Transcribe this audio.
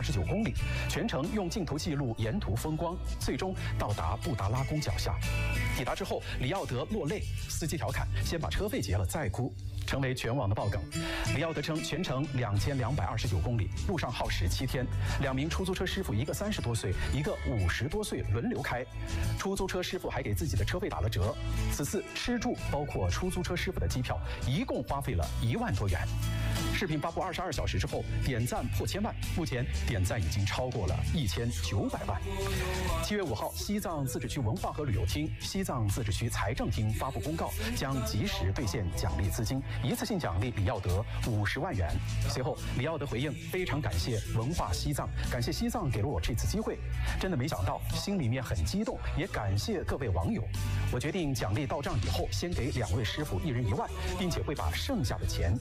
229公里，全程用镜头记录沿途风光，最终到达布达拉宫脚下。抵达之后，里奥德落泪，司机调侃：“先把车费结了再哭。”成为全网的爆梗。里奥德称，全程2229公里，路上耗时7天，2名出租车师傅，一个30多岁，一个50多岁，轮流开。出租车师傅还给自己的车费打了折。此次吃住包括出租车师傅的机票，一共花费了1万多元。视频发布22小时之后，点赞破1000万，目前点赞已经超过了1900万。7月5号，西藏自治区文化和旅游厅、西藏自治区财政厅发布公告，将及时兑现奖励资金，一次性奖励里奥德50万元。随后，里奥德回应：“非常感谢文化西藏，感谢西藏给了我这次机会，真的没想到，心里面很激动，也感谢各位网友。我决定奖励到账以后，先给2位师傅1人1万，并且会把剩下的钱